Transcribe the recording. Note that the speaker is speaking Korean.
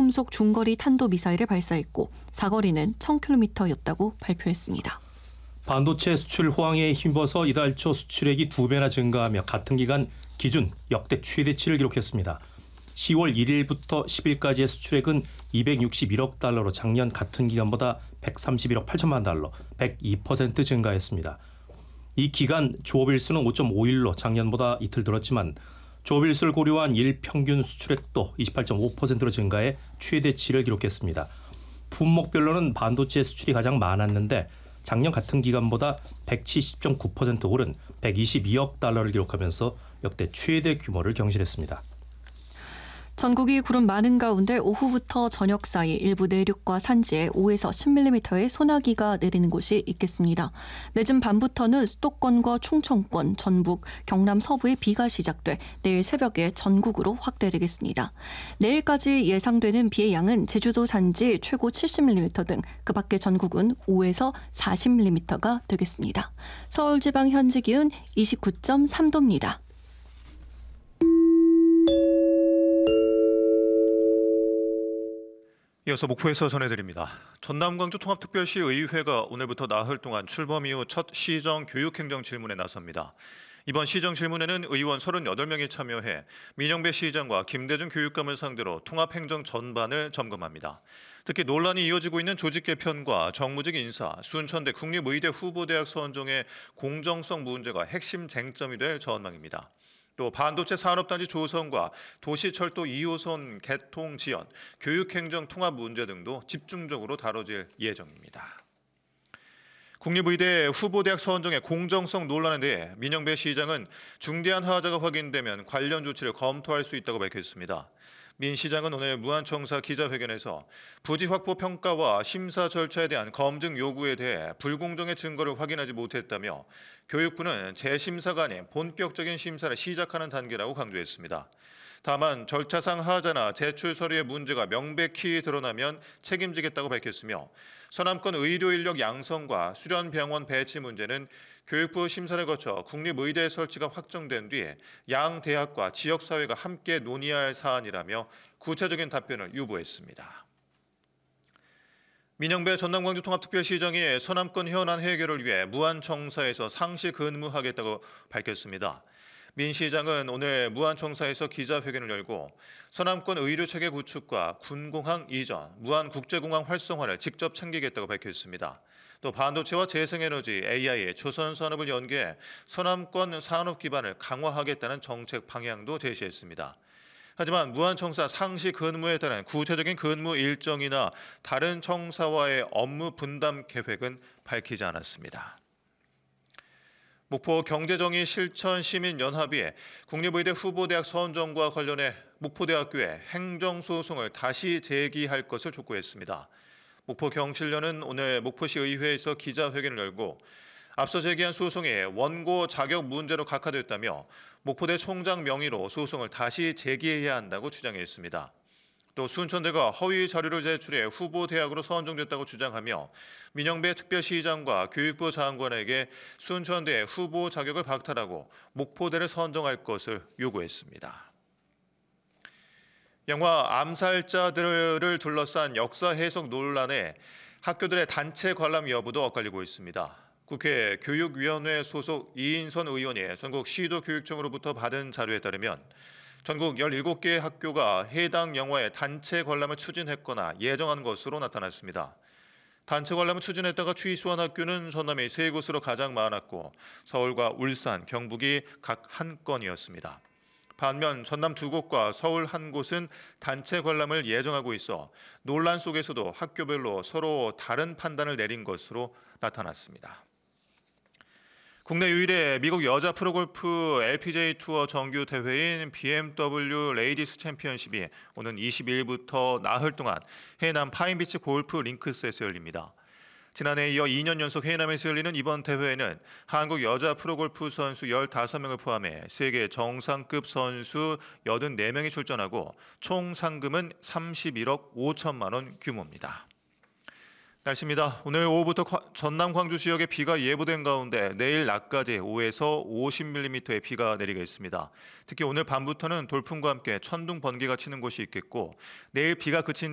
고음속 중거리 탄도미사일을 발사했고 사거리는 1000km였다고 발표했습니다. 반도체 수출 호황에 힘입어서 이달 초 수출액이 2배나 증가하며 같은 기간 기준 역대 최대치를 기록했습니다. 10월 1일부터 10일까지의 수출액은 261억 달러로 작년 같은 기간보다 131억 8천만 달러, 102% 증가했습니다. 이 기간 조업일수는 5.5일로 작년보다 이틀 늘었지만 조업일수를 고려한 일평균 수출액도 28.5%로 증가해 최대치를 기록했습니다. 품목별로는 반도체 수출이 가장 많았는데 작년 같은 기간보다 170.9% 오른 122억 달러를 기록하면서 역대 최대 규모를 경신했습니다. 전국이 구름 많은 가운데 오후부터 저녁 사이 일부 내륙과 산지에 5에서 10mm의 소나기가 내리는 곳이 있겠습니다. 늦은 밤부터는 수도권과 충청권, 전북, 경남 서부에 비가 시작돼 내일 새벽에 전국으로 확대되겠습니다. 내일까지 예상되는 비의 양은 제주도 산지 최고 70mm 등 그 밖의 전국은 5에서 40mm가 되겠습니다. 서울지방 현지 기온 29.3도입니다. 이어서 목포에서 전해드립니다. 전남 광주 통합특별시 의회가 오늘부터 나흘 동안 출범 이후 첫 시정 교육행정 질문에 나섭니다. 이번 시정 질문에는 의원 38명이 참여해 민영배 시장과 김대중 교육감을 상대로 통합행정 전반을 점검합니다. 특히 논란이 이어지고 있는 조직 개편과 정무직 인사, 순천대 국립의대 후보대학 선정의 공정성 문제가 핵심 쟁점이 될 전망입니다. 또 반도체 산업단지 조성과 도시철도 2호선 개통 지연, 교육행정 통합 문제 등도 집중적으로 다뤄질 예정입니다. 국립의대 후보대학 선정의 공정성 논란에 대해 민영배 시장은 중대한 하자가 확인되면 관련 조치를 검토할 수 있다고 밝혔습니다. 민 시장은 오늘 무안청사 기자회견에서 부지 확보 평가와 심사 절차에 대한 검증 요구에 대해 불공정의 증거를 확인하지 못했다며 교육부는 재심사가 아닌 본격적인 심사를 시작하는 단계라고 강조했습니다. 다만 절차상 하자나 제출 서류의 문제가 명백히 드러나면 책임지겠다고 밝혔으며 서남권 의료 인력 양성과 수련 병원 배치 문제는 교육부 심사를 거쳐 국립의대 설치가 확정된 뒤에 양 대학과 지역사회가 함께 논의할 사안이라며 구체적인 답변을 유보했습니다. 민영배 전남광주 통합특별시장이 서남권 현안 해결을 위해 무안청사에서 상시 근무하겠다고 밝혔습니다. 민 시장은 오늘 무안청사에서 기자회견을 열고 서남권 의료체계 구축과 군공항 이전, 무안국제공항 활성화를 직접 챙기겠다고 밝혔습니다. 또 반도체와 재생에너지, AI, 조선산업을 연계해 서남권 산업 기반을 강화하겠다는 정책 방향도 제시했습니다. 하지만 무안청사 상시 근무에 따른 구체적인 근무 일정이나 다른 청사와의 업무 분담 계획은 밝히지 않았습니다. 목포 경제정의 실천 시민연합이 국립의대 후보대학 선정과 관련해 목포대학교에 행정소송을 다시 제기할 것을 촉구했습니다. 목포경실련은 오늘 목포시 의회에서 기자회견을 열고 앞서 제기한 소송이 원고 자격 문제로 각하됐다며 목포대 총장 명의로 소송을 다시 제기해야 한다고 주장했습니다. 또 순천대가 허위 자료를 제출해 후보 대학으로 선정됐다고 주장하며 민영배 특별시장과 교육부 장관에게 순천대 후보 자격을 박탈하고 목포대를 선정할 것을 요구했습니다. 영화 암살자들을 둘러싼 역사 해석 논란에 학교들의 단체 관람 여부도 엇갈리고 있습니다. 국회 교육위원회 소속 이인선 의원이 전국 시도교육청으로부터 받은 자료에 따르면 전국 17개 학교가 해당 영화의 단체 관람을 추진했거나 예정한 것으로 나타났습니다. 단체 관람을 추진했다가 취소한 학교는 전남의 3곳으로 가장 많았고 서울과 울산, 경북이 각 1건이었습니다. 반면 전남 2곳과 서울 1곳은 단체 관람을 예정하고 있어 논란 속에서도 학교별로 서로 다른 판단을 내린 것으로 나타났습니다. 국내 유일의 미국 여자 프로골프 LPGA 투어 정규 대회인 BMW 레이디스 챔피언십이 오는 22일부터 나흘 동안 해남 파인비치 골프 링크스에서 열립니다. 지난해에 이어 2년 연속 해남에서 열리는 이번 대회에는 한국 여자 프로골프 선수 15명을 포함해 세계 정상급 선수 84명이 출전하고 총 상금은 31억 5천만 원 규모입니다. 날씨입니다. 오늘 오후부터 전남 광주 지역에 비가 예보된 가운데 내일 낮까지 5에서 50mm의 비가 내리겠습니다. 특히 오늘 밤부터는 돌풍과 함께 천둥 번개가 치는 곳이 있겠고 내일 비가 그친